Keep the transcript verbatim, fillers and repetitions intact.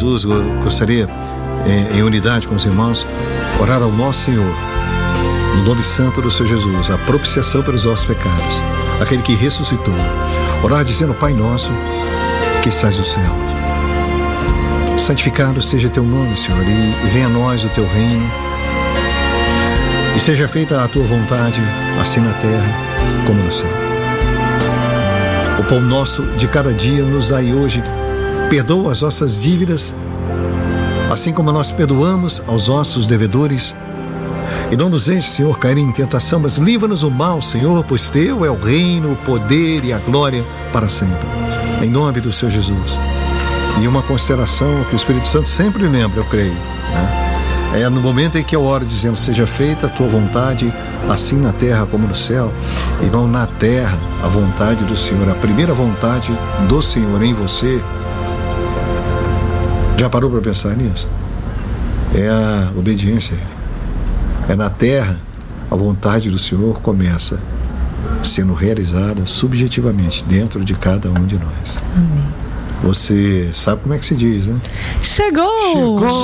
Jesus, eu gostaria, em, em unidade com os irmãos, orar ao nosso Senhor, no nome santo do Senhor Jesus, a propiciação pelos nossos pecados, aquele que ressuscitou. Orar dizendo: Pai nosso, que estás no céu, santificado seja teu nome, Senhor, e, e venha a nós o teu reino, e seja feita a tua vontade, assim na terra como no céu. O pão nosso de cada dia nos dai hoje. Perdoa as nossas dívidas, assim como nós perdoamos aos nossos devedores. E não nos deixe, Senhor, cair em tentação, mas livra-nos do mal, Senhor, pois teu é o reino, o poder e a glória para sempre. Em nome do Senhor Jesus. E uma consideração que o Espírito Santo sempre lembra, eu creio, né? É no momento em que eu oro dizendo: seja feita a tua vontade, assim na terra como no céu. E não na terra, a vontade do Senhor, a primeira vontade do Senhor em você. Já parou para pensar nisso? É a obediência. É na terra, a vontade do Senhor começa sendo realizada subjetivamente dentro de cada um de nós. Amém. Você sabe como é que se diz, né? Chegou! Chegou!